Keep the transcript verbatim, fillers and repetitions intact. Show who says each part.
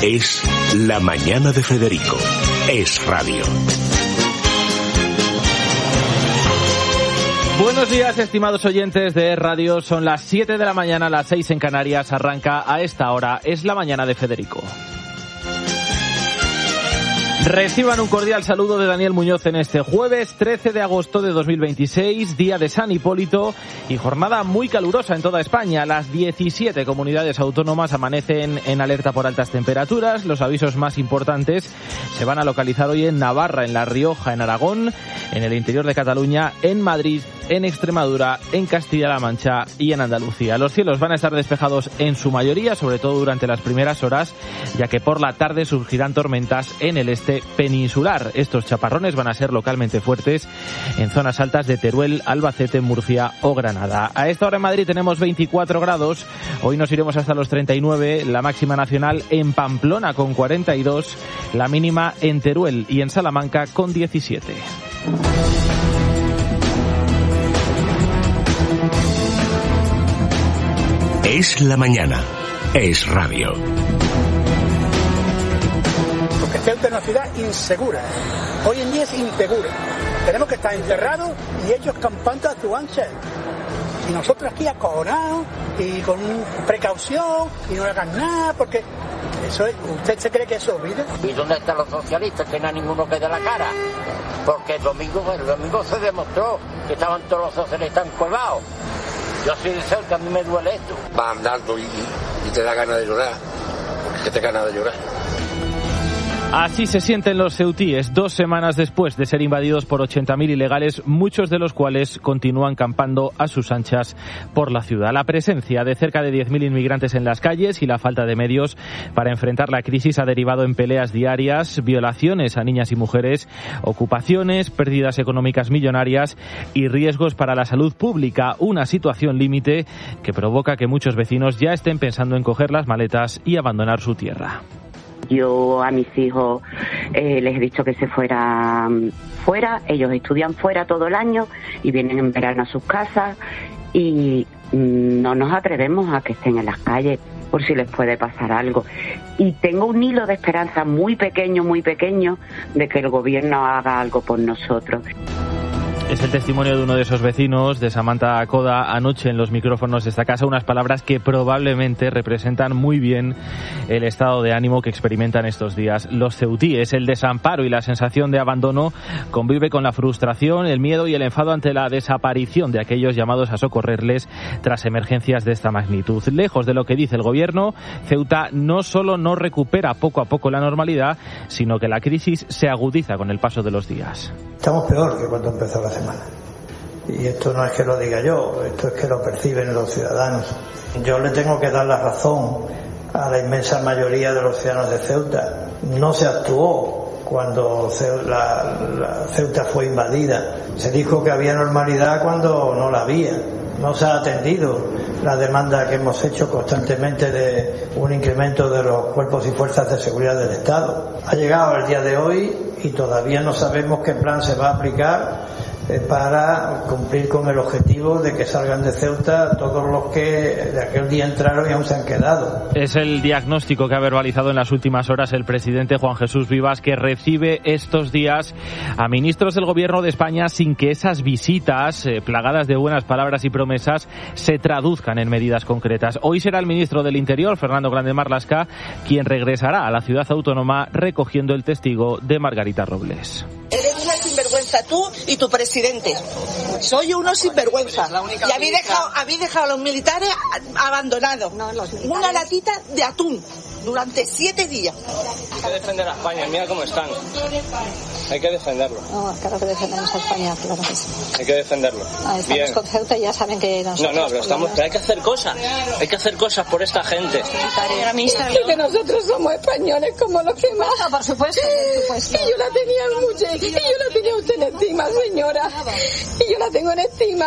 Speaker 1: Es La Mañana de Federico. Es radio.
Speaker 2: Buenos días, estimados oyentes de Radio. Son las siete de la mañana, las seis en Canarias. Arranca a esta hora Es La Mañana de Federico. Reciban un cordial saludo de Daniel Muñoz en este jueves trece de agosto de dos mil veintiséis, día de San Hipólito y jornada muy calurosa en toda España. Las diecisiete comunidades autónomas amanecen en alerta por altas temperaturas. Los avisos más importantes se van a localizar hoy en Navarra, en La Rioja, en Aragón, en el interior de Cataluña, en Madrid, en Extremadura, en Castilla-La Mancha y en Andalucía. Los cielos van a estar despejados en su mayoría, sobre todo durante las primeras horas, ya que por la tarde surgirán tormentas en el este peninsular. Estos chaparrones van a ser localmente fuertes en zonas altas de Teruel, Albacete, Murcia o Granada. A esta hora en Madrid tenemos veinticuatro grados, hoy nos iremos hasta los treinta y nueve, la máxima nacional en Pamplona con cuarenta y dos, la mínima en Teruel y en Salamanca con diecisiete.
Speaker 1: Es la mañana. Es radio.
Speaker 3: Porque Ceuta es una ciudad insegura. Hoy en día es insegura. Tenemos que estar encerrados y ellos campando a su ancha. Y nosotros aquí acojonados y con precaución y no hagan nada porque eso es, ¿usted se cree que eso es vida?
Speaker 4: ¿Y dónde están los socialistas? Que no hay ninguno que dé la cara. Porque el domingo, el domingo se demostró que estaban todos los socialistas encuevados. Yo soy de Ceuta, a mí me duele esto.
Speaker 5: Vas andando y, y te da ganas de llorar, porque te da ganas de llorar.
Speaker 2: Así se sienten los ceutíes dos semanas después de ser invadidos por ochenta mil ilegales, muchos de los cuales continúan campando a sus anchas por la ciudad. La presencia de cerca de diez mil inmigrantes en las calles y la falta de medios para enfrentar la crisis ha derivado en peleas diarias, violaciones a niñas y mujeres, ocupaciones, pérdidas económicas millonarias y riesgos para la salud pública. Una situación límite que provoca que muchos vecinos ya estén pensando en coger las maletas y abandonar su tierra.
Speaker 6: Yo a mis hijos eh, les he dicho que se fueran fuera, ellos estudian fuera todo el año y vienen en verano a sus casas y mm, no nos atrevemos a que estén en las calles por si les puede pasar algo. Y tengo un hilo de esperanza muy pequeño, muy pequeño de que el gobierno haga algo por nosotros.
Speaker 2: Es el testimonio de uno de esos vecinos, de Samantha Coda, anoche en los micrófonos de esta casa, unas palabras que probablemente representan muy bien el estado de ánimo que experimentan estos días los ceutíes. El desamparo y la sensación de abandono convive con la frustración, el miedo y el enfado ante la desaparición de aquellos llamados a socorrerles tras emergencias de esta magnitud. Lejos de lo que dice el gobierno, Ceuta no solo no recupera poco a poco la normalidad, sino que la crisis se agudiza con el paso de los días.
Speaker 7: Estamos peor que cuando empezó la semana. Y esto no es que lo diga yo, esto es que lo perciben los ciudadanos. Yo le tengo que dar la razón a la inmensa mayoría de los ciudadanos de Ceuta. No se actuó cuando la, la Ceuta fue invadida. Se dijo que había normalidad cuando no la había. No se ha atendido la demanda que hemos hecho constantemente de un incremento de los cuerpos y fuerzas de seguridad del Estado. Ha llegado el día de hoy y todavía no sabemos qué plan se va a aplicar para cumplir con el objetivo de que salgan de Ceuta todos los que de aquel día entraron y aún se han quedado.
Speaker 2: Es el diagnóstico que ha verbalizado en las últimas horas el presidente Juan Jesús Vivas, que recibe estos días a ministros del Gobierno de España sin que esas visitas, eh, plagadas de buenas palabras y promesas, se traduzcan en medidas concretas. Hoy será el ministro del Interior, Fernando Grande Marlaska, quien regresará a la ciudad autónoma recogiendo el testigo de Margarita Robles.
Speaker 8: Eres una sinvergüenza tú y tu presidente. Soy uno sinvergüenza. Y habéis dejado, habéis dejado a los militares abandonados. No, los militares. Una latita de atún durante siete días.
Speaker 9: Hay que defender a España, mira cómo están. Hay que defenderlo.
Speaker 10: No, claro que defendemos a España, claro que sí.
Speaker 9: Hay que defenderlo.
Speaker 10: Ah, estamos
Speaker 9: bien.
Speaker 10: Con Ceuta y ya saben que nosotros...
Speaker 9: No, no, pero, estamos, pero hay que hacer cosas. Hay que hacer cosas por esta gente.
Speaker 10: Y que nosotros somos españoles como los que más. No, por supuesto, por supuesto. Y yo la tenía mucho, y yo la tenía usted en estima, señora. Y yo la tengo en estima.